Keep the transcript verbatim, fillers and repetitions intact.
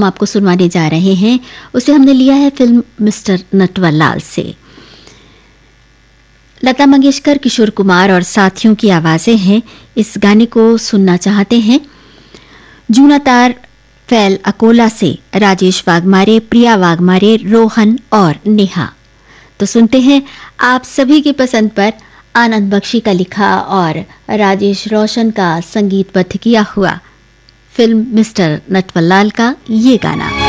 हम आपको सुनवाने जा रहे हैं उसे हमने लिया है फिल्म मिस्टर नटवरलाल से। लता मंगेशकर, किशोर कुमार और साथियों की आवाजें हैं। इस गाने को सुनना चाहते हैं जूना तार फैल अकोला से राजेश वाघमारे, प्रिया वाघमारे, रोहन और नेहा। तो सुनते हैं आप सभी की पसंद पर आनंद बख्शी का लिखा और राजेश रोशन का संगीतबद्ध किया हुआ फिल्म मिस्टर नटवरलाल का ये गाना।